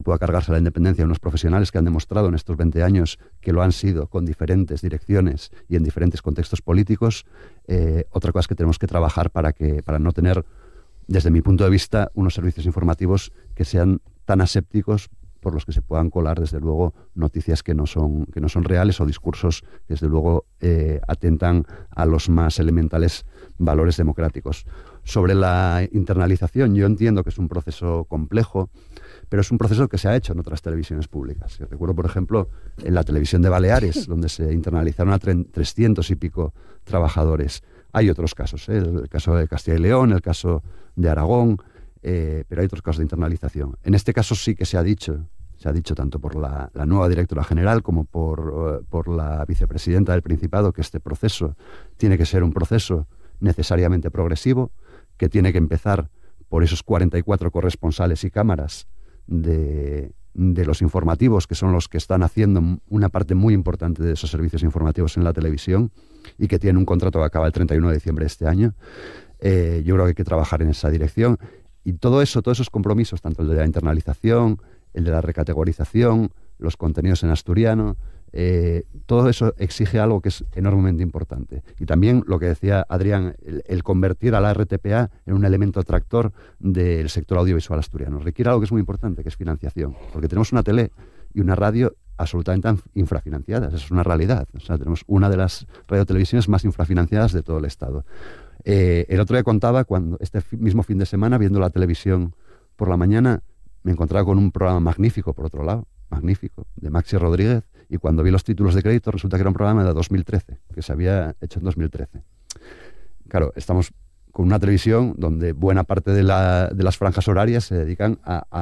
pueda cargarse la independencia de unos profesionales que han demostrado en estos 20 años que lo han sido con diferentes direcciones y en diferentes contextos políticos. Otra cosa es que tenemos que trabajar para no tener, desde mi punto de vista, unos servicios informativos que sean tan asépticos, por los que se puedan colar, desde luego, noticias que no son reales o discursos que, desde luego, atentan a los más elementales valores democráticos. Sobre la internalización, yo entiendo que es un proceso complejo, pero es un proceso que se ha hecho en otras televisiones públicas. Yo recuerdo, por ejemplo, en la televisión de Baleares, donde se internalizaron a 300 y pico trabajadores. Hay otros casos, el caso de Castilla y León, el caso de Aragón, pero hay otros casos de internalización. En este caso sí que se ha dicho tanto por la nueva directora general como por la vicepresidenta del Principado, que este proceso tiene que ser un proceso necesariamente progresivo, que tiene que empezar por esos 44 corresponsales y cámaras de los informativos, que son los que están haciendo una parte muy importante de esos servicios informativos en la televisión y que tienen un contrato que acaba el 31 de diciembre de este año. Yo creo que hay que trabajar en esa dirección. Y todos esos compromisos, tanto el de la internalización, el de la recategorización, los contenidos en asturiano, todo eso exige algo que es enormemente importante. Y también lo que decía Adrián, el convertir a la RTPA en un elemento tractor del sector audiovisual asturiano. Requiere algo que es muy importante, que es financiación. Porque tenemos una tele y una radio absolutamente infrafinanciadas. Eso es una realidad. O sea, tenemos una de las radiotelevisiones más infrafinanciadas de todo el Estado. El otro día contaba, cuando este mismo fin de semana, viendo la televisión por la mañana, me encontraba con un programa magnífico, por otro lado, magnífico, de Maxi Rodríguez, y cuando vi los títulos de crédito resulta que era un programa de 2013, que se había hecho en 2013. Claro, estamos con una televisión donde buena parte de las franjas horarias se dedican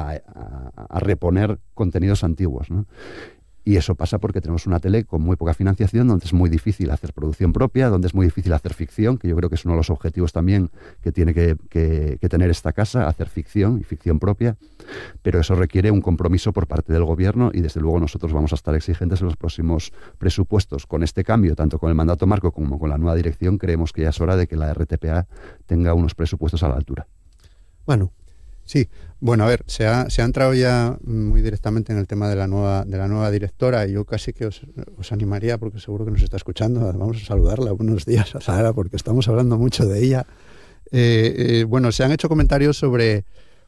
a reponer contenidos antiguos, ¿no? Y eso pasa porque tenemos una tele con muy poca financiación, donde es muy difícil hacer producción propia, donde es muy difícil hacer ficción, que yo creo que es uno de los objetivos también que tiene que tener esta casa, hacer ficción y ficción propia. Pero eso requiere un compromiso por parte del Gobierno y, desde luego, nosotros vamos a estar exigentes en los próximos presupuestos. Con este cambio, tanto con el mandato marco como con la nueva dirección, creemos que ya es hora de que la RTPA tenga unos presupuestos a la altura. Bueno, sí. Bueno, a ver, se ha entrado ya muy directamente en el tema de la nueva directora, y yo casi que os animaría, porque seguro que nos está escuchando, vamos a saludarla. Buenos días a Sara, porque estamos hablando mucho de ella. Bueno, se han hecho comentarios sobre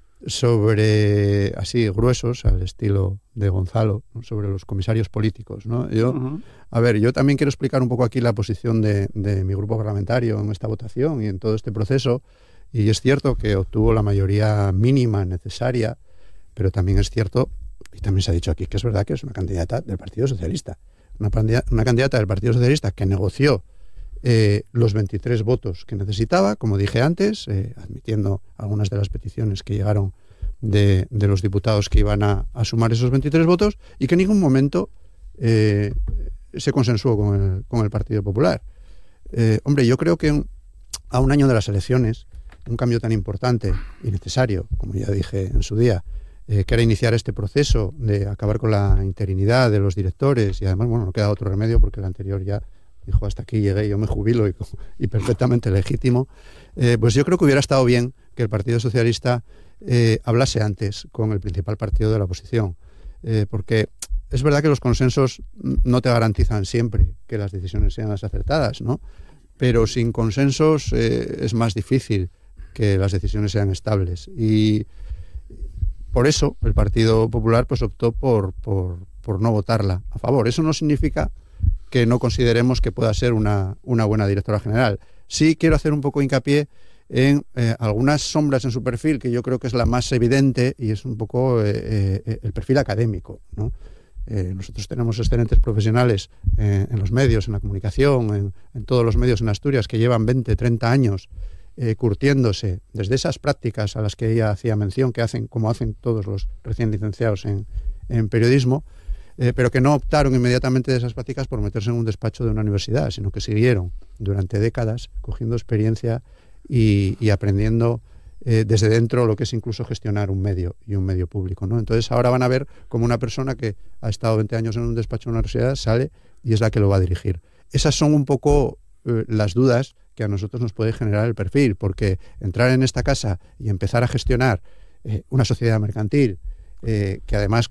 así gruesos, al estilo de Gonzalo, ¿no?, sobre los comisarios políticos, ¿no? A ver, yo también quiero explicar un poco aquí la posición de mi grupo parlamentario en esta votación y en todo este proceso. Y es cierto que obtuvo la mayoría mínima necesaria, pero también es cierto, y también se ha dicho aquí, que es verdad que es una candidata del Partido Socialista. Una candidata del Partido Socialista que negoció los 23 votos que necesitaba, como dije antes, admitiendo algunas de las peticiones que llegaron de los diputados que iban a sumar esos 23 votos, y que en ningún momento se consensuó con el Partido Popular. Hombre, yo creo que a un año de las elecciones, un cambio tan importante y necesario, como ya dije en su día, que era iniciar este proceso de acabar con la interinidad de los directores, y además, bueno, no queda otro remedio porque el anterior ya dijo hasta aquí llegué, yo me jubilo, y perfectamente legítimo, pues yo creo que hubiera estado bien que el Partido Socialista hablase antes con el principal partido de la oposición, porque es verdad que los consensos no te garantizan siempre que las decisiones sean las acertadas, ¿no? Pero sin consensos es más difícil que las decisiones sean estables, y por eso el Partido Popular pues optó por no votarla a favor. Eso no significa que no consideremos que pueda ser una buena directora general. Sí quiero hacer un poco hincapié en algunas sombras en su perfil, que yo creo que es la más evidente, y es un poco el perfil académico, ¿no? Nosotros tenemos excelentes profesionales en los medios, en la comunicación, en todos los medios en Asturias, que llevan 20, 30 años curtiéndose desde esas prácticas a las que ella hacía mención, como hacen todos los recién licenciados en periodismo, pero que no optaron inmediatamente de esas prácticas por meterse en un despacho de una universidad, sino que siguieron durante décadas cogiendo experiencia y aprendiendo desde dentro lo que es incluso gestionar un medio y un medio público, ¿no? Entonces ahora van a ver como una persona que ha estado 20 años en un despacho de una universidad sale y es la que lo va a dirigir. Esas son un poco las dudas que a nosotros nos puede generar el perfil, porque entrar en esta casa y empezar a gestionar una sociedad mercantil que además